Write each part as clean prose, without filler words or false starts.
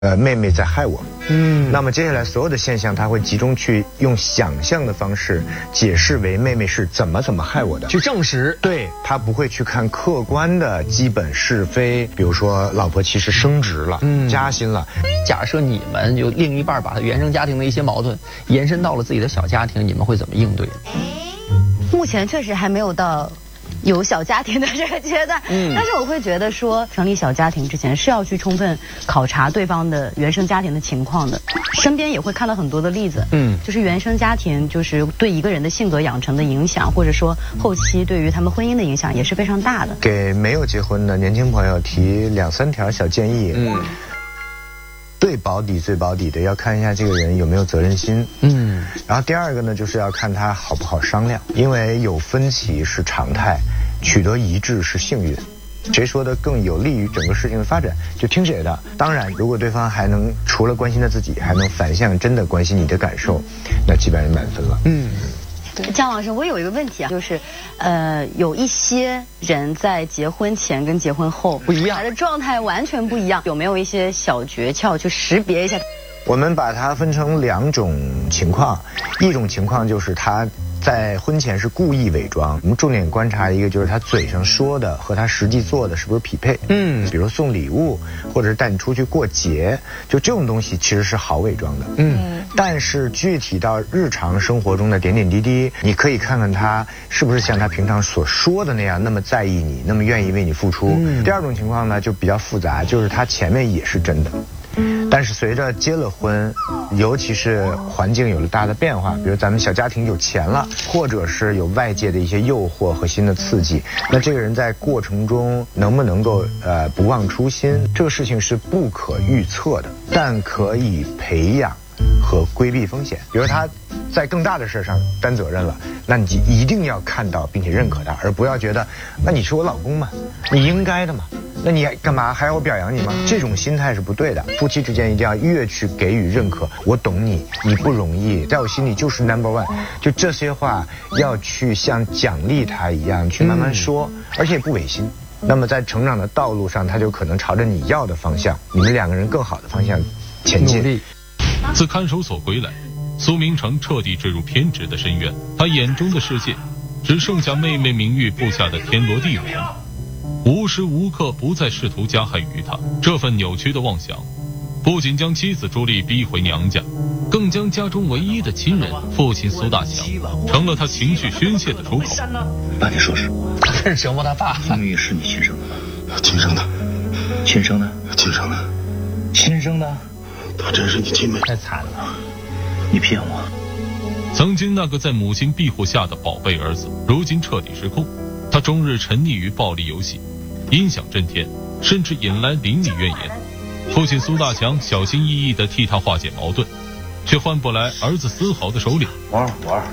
妹妹在害我。那么接下来所有的现象，他会集中去用想象的方式解释为妹妹是怎么害我的， 去证实。 对，他不会去看客观的基本是非，比如说老婆其实升职了，加薪了。 假设你们有另一半把他原生家庭的一些矛盾延伸到了自己的小家庭，你们会怎么应对？ 目前确实还没有到有小家庭的这个阶段，但是我会觉得说，成立小家庭之前是要去充分考察对方的原生家庭的情况的。身边也会看到很多的例子，就是原生家庭就是对一个人的性格养成的影响，或者说后期对于他们婚姻的影响也是非常大的。 给没有结婚的年轻朋友提2、3条小建议。最保底的要看一下这个人有没有责任心。然后第二个呢，就是要看他好不好商量，因为有分歧是常态，取得一致是幸运。谁说的更有利于整个事情的发展，就听谁的。当然，如果对方还能除了关心他自己，还能反向真的关心你的感受，那基本上满分了。 姜老师，我有一个问题啊，就是有一些人在结婚前跟结婚后不一样， 他的状态完全不一样，有没有一些小诀窍去识别一下？ 我们把它分成2种情况，一种情况就是他在婚前是故意伪装，我们重点观察一个就是他嘴上说的和他实际做的是不是匹配。比如送礼物，或者是带你出去过节，就这种东西其实是好伪装的。但是具体到日常生活中的点点滴滴，你可以看看他是不是像他平常所说的那样那么在意你，那么愿意为你付出。第二种情况呢就比较复杂，就是他前面也是真的。但是随着结了婚，尤其是环境有了大的变化，比如咱们小家庭有钱了，或者是有外界的一些诱惑和新的刺激，那这个人在过程中能不能够不忘初心，这个事情是不可预测的，但可以培养和规避风险。比如他在更大的事上担责任了，那你一定要看到并且认可他，而不要觉得那你是我老公嘛，你应该的嘛，那你干嘛还要我表扬你吗？这种心态是不对的。夫妻之间一定要越去给予认可，我懂你，你不容易，在我心里就是 No.1， 就这些话要去像奖励他一样去慢慢说，而且不违心。那么在成长的道路上，他就可能朝着你要的方向，你们2个人更好的方向前进。 自看守所归来，苏明成彻底坠入偏执的深渊，他眼中的世界只剩下妹妹名誉布下的天罗地网，无时无刻不再试图加害于他。这份扭曲的妄想不仅将妻子朱莉逼回娘家，更将家中唯一的亲人父亲苏大强成了他情绪宣泄的出口。 那你说是认识我他爸？ 明玉是你亲生的？ 亲生的。 亲生的？ 亲生的。 亲生的？ 她真是你亲妹？ 太惨了！ 你骗我！ 曾经那个在母亲庇护下的宝贝儿子，如今彻底失控。他终日沉溺于暴力游戏，音响震天，甚至引来邻里怨言。父亲苏大强小心翼翼地替他化解矛盾，却换不来儿子丝毫的收敛。 玩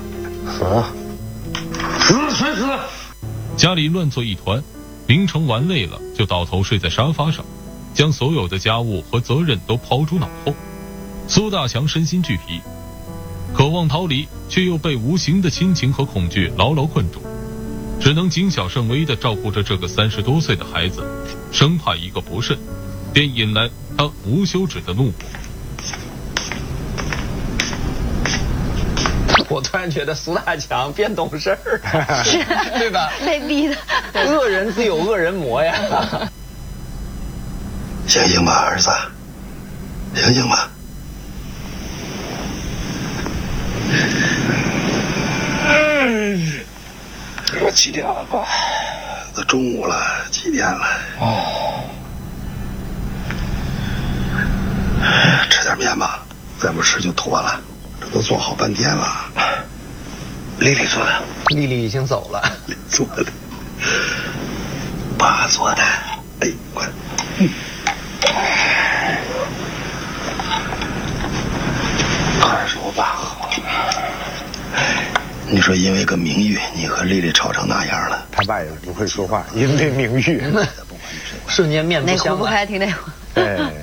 死！ 家里乱作一团，明成玩累了就倒头睡在沙发上，将所有的家务和责任都抛诸脑后。苏大强身心俱疲，渴望逃离，却又被无形的亲情和恐惧牢牢困住，只能谨小慎微地照顾着这个30多岁的孩子，生怕一个不慎，便引来他无休止的怒火。 我突然觉得苏大强变懂事儿了， 是， 对吧？ 被逼的。 恶人自有恶人磨呀。 醒醒吧，儿子，醒醒吧。我几点了吧？都中午了，几点了？吃点面吧，再不吃就脱了。这都做好半天了。丽丽做的。 丽丽已经走了。 做的。爸做的。哎，快。还是我爸好。你说因为个名誉，你和丽丽吵成那样了？ 他爸也不会说话，因为名誉。 瞬间面不相哪壶不开提哪壶。 对。